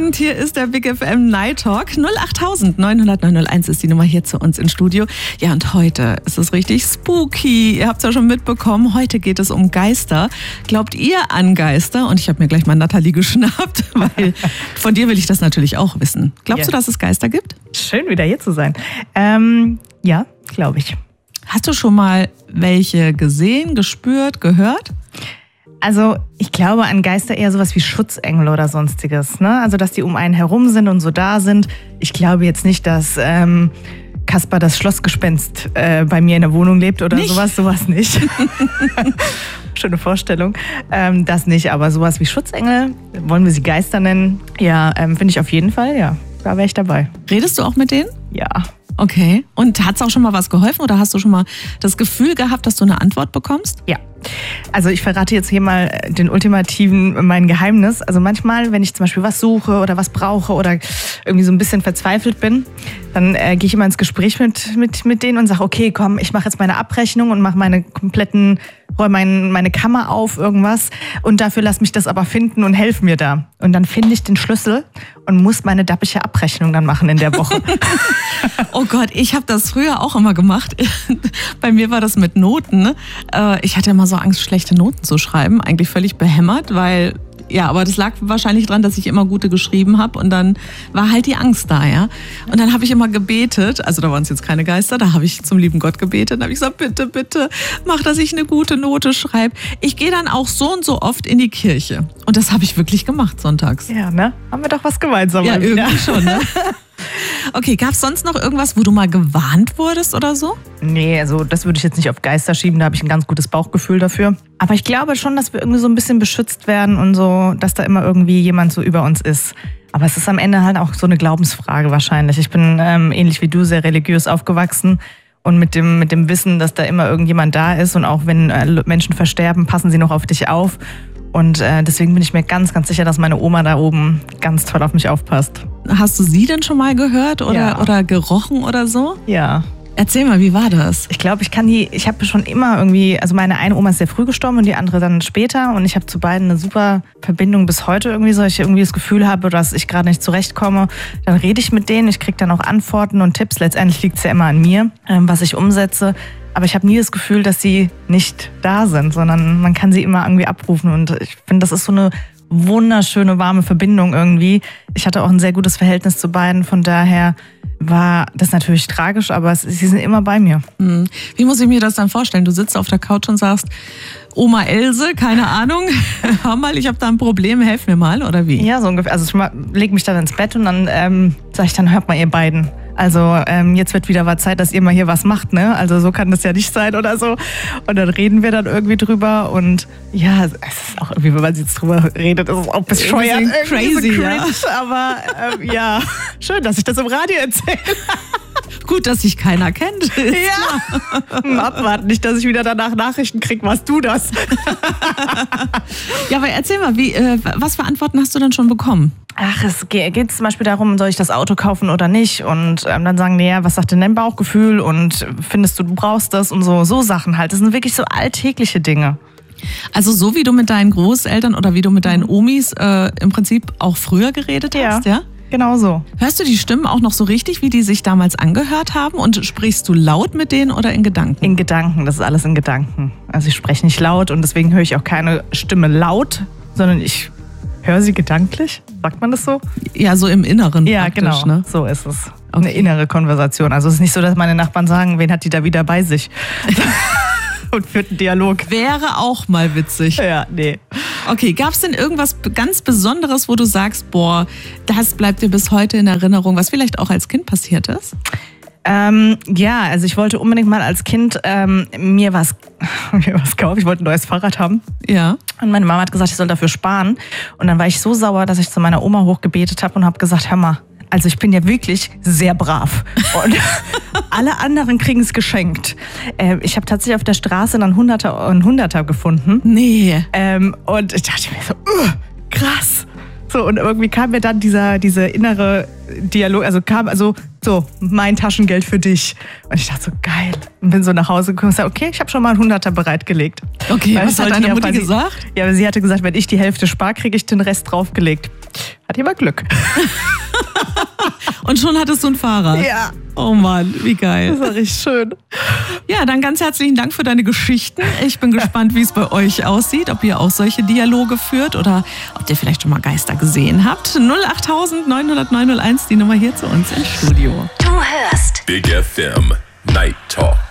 Abend, hier ist der Big FM Night Talk. 08000 900 901 ist die Nummer hier zu uns ins Studio. Ja, und heute ist es richtig spooky. Ihr habt es ja schon mitbekommen, heute geht es um Geister. Glaubt ihr an Geister? Und ich habe mir gleich mal Nathalie geschnappt, weil von dir will ich das natürlich auch wissen. Glaubst du, dass es Geister gibt? Schön, wieder hier zu sein. Ja, glaube ich. Hast du schon mal welche gesehen, gespürt, gehört? Also ich glaube an Geister eher sowas wie Schutzengel oder sonstiges, ne? Also dass die um einen herum sind und so da sind. Ich glaube jetzt nicht, dass Kaspar das Schlossgespenst bei mir in der Wohnung lebt oder nicht? Sowas nicht. Schöne Vorstellung. Das nicht, aber sowas wie Schutzengel, wollen wir sie Geister nennen? Ja, finde ich auf jeden Fall, ja. Da wäre ich dabei. Redest du auch mit denen? Ja. Okay. Und hat es auch schon mal was geholfen oder hast du schon mal das Gefühl gehabt, dass du eine Antwort bekommst? Ja. Also ich verrate jetzt hier mal mein Geheimnis. Also manchmal, wenn ich zum Beispiel was suche oder was brauche oder irgendwie so ein bisschen verzweifelt bin, dann gehe ich immer ins Gespräch mit denen und sage, okay, komm, ich mache jetzt meine Abrechnung und mache räume meine Kammer auf, irgendwas. Und dafür lass mich das aber finden und helf mir da. Und dann finde ich den Schlüssel und muss meine dappische Abrechnung dann machen in der Woche. Oh Gott, ich habe das früher auch immer gemacht. Bei mir war das mit Noten. Ich hatte immer so Angst, schlechte Noten zu schreiben. Eigentlich völlig behämmert, weil... Ja, aber das lag wahrscheinlich dran, dass ich immer gute geschrieben habe und dann war halt die Angst da, ja. Und dann habe ich immer gebetet, also da waren es jetzt keine Geister, da habe ich zum lieben Gott gebetet, da habe ich gesagt, bitte, bitte, mach, dass ich eine gute Note schreibe. Ich gehe dann auch so und so oft in die Kirche und das habe ich wirklich gemacht sonntags. Ja, ne? Haben wir doch was gemeinsam. Ja, irgendwie schon, ne? Okay, gab es sonst noch irgendwas, wo du mal gewarnt wurdest oder so? Nee, also das würde ich jetzt nicht auf Geister schieben, da habe ich ein ganz gutes Bauchgefühl dafür. Aber ich glaube schon, dass wir irgendwie so ein bisschen beschützt werden und so, dass da immer irgendwie jemand so über uns ist. Aber es ist am Ende halt auch so eine Glaubensfrage wahrscheinlich. Ich bin ähnlich wie du sehr religiös aufgewachsen und mit dem Wissen, dass da immer irgendjemand da ist und auch wenn Menschen versterben, passen sie noch auf dich auf. Und deswegen bin ich mir ganz, ganz sicher, dass meine Oma da oben ganz toll auf mich aufpasst. Hast du sie denn schon mal gehört oder gerochen oder so? Ja. Erzähl mal, wie war das? Ich glaube, ich habe schon immer irgendwie, also meine eine Oma ist sehr früh gestorben und die andere dann später und ich habe zu beiden eine super Verbindung bis heute irgendwie, so ich irgendwie das Gefühl habe, dass ich gerade nicht zurechtkomme, dann rede ich mit denen, ich kriege dann auch Antworten und Tipps, letztendlich liegt es ja immer an mir, was ich umsetze. Aber ich habe nie das Gefühl, dass sie nicht da sind, sondern man kann sie immer irgendwie abrufen. Und ich finde, das ist so eine wunderschöne, warme Verbindung irgendwie. Ich hatte auch ein sehr gutes Verhältnis zu beiden. Von daher war das natürlich tragisch, aber sie sind immer bei mir. Wie muss ich mir das dann vorstellen? Du sitzt auf der Couch und sagst, Oma Else, keine Ahnung, hör mal, ich habe da ein Problem, helf mir mal, oder wie? Ja, so ungefähr. Also ich lege mich dann ins Bett und dann sage ich dann, hört mal ihr beiden. Also jetzt wird wieder mal Zeit, dass ihr mal hier was macht, ne? Also so kann das ja nicht sein oder so. Und dann reden wir dann irgendwie drüber und ja, es ist auch irgendwie, wenn man jetzt drüber redet, ist es auch bescheuert. Crazy, so ja. Aber ja, schön, dass ich das im Radio erzähle. Gut, dass sich keiner kennt. Ja. Abwarten, nicht, dass ich wieder danach Nachrichten kriege, warst du das? Ja, aber erzähl mal, was für Antworten hast du denn schon bekommen? Ach, es geht zum Beispiel darum, soll ich das Auto kaufen oder nicht? Und dann sagen die, ja, was sagt denn dein Bauchgefühl? Und findest du brauchst das? Und so Sachen halt. Das sind wirklich so alltägliche Dinge. Also so wie du mit deinen Großeltern oder wie du mit deinen Omis im Prinzip auch früher geredet hast, ja? Genau so. Hörst du die Stimmen auch noch so richtig, wie die sich damals angehört haben? Und sprichst du laut mit denen oder in Gedanken? In Gedanken, das ist alles in Gedanken. Also ich spreche nicht laut und deswegen höre ich auch keine Stimme laut, sondern ich höre sie gedanklich. Sagt man das so? Ja, so im Inneren. Ja, genau. Ne? So ist es. Okay. Eine innere Konversation. Also es ist nicht so, dass meine Nachbarn sagen, wen hat die da wieder bei sich? Und führt einen Dialog. Wäre auch mal witzig. Ja, nee. Okay, gab es denn irgendwas ganz Besonderes, wo du sagst, boah, das bleibt dir bis heute in Erinnerung, was vielleicht auch als Kind passiert ist? Ja, also ich wollte unbedingt mal als Kind mir was kaufen. Ich wollte ein neues Fahrrad haben. Ja. Und meine Mama hat gesagt, ich soll dafür sparen. Und dann war ich so sauer, dass ich zu meiner Oma hochgebetet habe und habe gesagt, hör mal, also ich bin ja wirklich sehr brav. Und alle anderen kriegen es geschenkt. Ich habe tatsächlich auf der Straße dann einen Hunderter gefunden. Nee. Und ich dachte mir so, krass. So, und irgendwie kam mir dann diese innere Dialog, so, mein Taschengeld für dich. Und ich dachte so, geil. Und bin so nach Hause gekommen und gesagt, okay, ich habe schon mal einen Hunderter bereitgelegt. Okay, was hat deine Mutti gesagt? Ja, aber sie hatte gesagt, wenn ich die Hälfte spare, kriege ich den Rest draufgelegt. Hat jemand Glück. Und schon hattest du ein Fahrrad. Ja. Oh Mann, wie geil. Das war richtig schön. Ja, dann ganz herzlichen Dank für deine Geschichten. Ich bin gespannt, wie es bei euch aussieht, ob ihr auch solche Dialoge führt oder ob ihr vielleicht schon mal Geister gesehen habt. 08000 900 901, die Nummer hier zu uns im Studio. Du hörst Big FM Night Talk.